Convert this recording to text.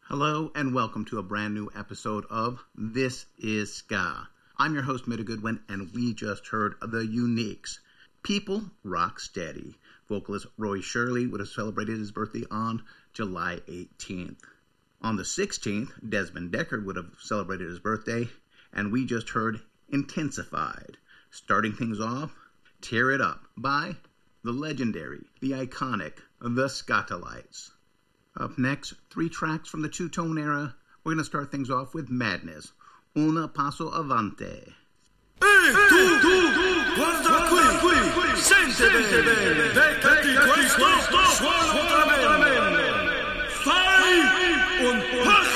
Hello and welcome to a brand new episode of This is Ska. I'm your host, Mitta Goodwin, and we just heard The Uniques. People Rock Steady. Vocalist Roy Shirley would have celebrated his birthday on July 18th. On the 16th, Desmond Dekker would have celebrated his birthday, and we just heard Intensified. Starting things off, Tear It Up by the legendary, the iconic, the Skatalites. Up next, 3 tracks from the two-tone era. We're going to start things off with Madness, Una Passo Avanti. Guarda qui, sente bene, beccati questo, suona ultramente, fai un passo